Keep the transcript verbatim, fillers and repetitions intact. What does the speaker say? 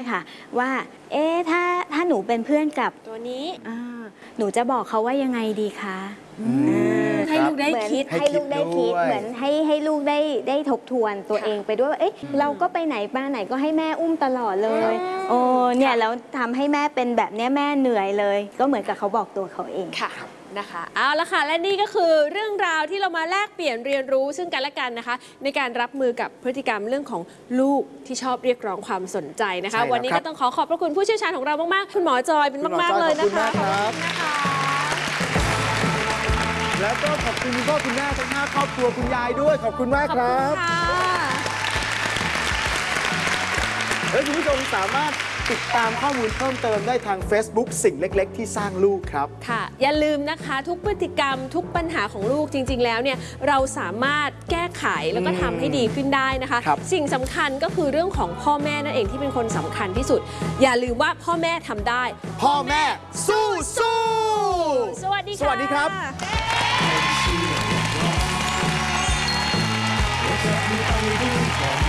ค่ะว่าเอ๊ะถ้าถ้าหนูเป็นเพื่อนกับตัวนี้หนูจะบอกเขาว่ายังไงดีคะให้ลูกได้คิดให้ลูกได้คิดเหมือนให้ให้ลูกได้ได้ทบทวนตัวเองไปด้วยว่าเอ๊ะเราก็ไปไหนมาไหนก็ให้แม่อุ้มตลอดเลยโอ้เนี่ยแล้วทำให้แม่เป็นแบบนี้แม่เหนื่อยเลยก็เหมือนกับเขาบอกตัวเขาเองค่ะนะคะเอาละค่ะและนี่ก็คือเรื่องราวที่เรามาแลกเปลี่ยนเรียนรู้ซึ่งกันและกันนะคะในการรับมือกับพฤติกรรมเรื่องของลูกที่ชอบเรียกร้องความสนใจนะคะวันนี้ก็ต้องขอขอบพระคุณผู้เชี่ยวชาญของเรามากๆคุณหมอจอยเป็นมากๆเลยนะคะขอบคุณนะคะแล้วก็ขอบคุณคุณพ่อคุณแม่ทั้งห้าครอบครัวคุณยายด้วยขอบคุณมากครับและคุณผู้ชมสามารถติดตามข้อมูลเพิ่มเติมได้ทาง Facebook สิ่งเล็กๆที่สร้างลูกครับค่ะอย่าลืมนะคะทุกพฤติกรรมทุกปัญหาของลูกจริงๆแล้วเนี่ยเราสามารถแก้ไขแล้วก็ทำให้ดีขึ้นได้นะคะสิ่งสำคัญก็คือเรื่องของพ่อแม่นั่นเองที่เป็นคนสำคัญที่สุดอย่าลืมว่าพ่อแม่ทำได้พ่อแม่สู้สู้สวัสดีค่ะสวัสดีครับจะมีไปด้วยกัน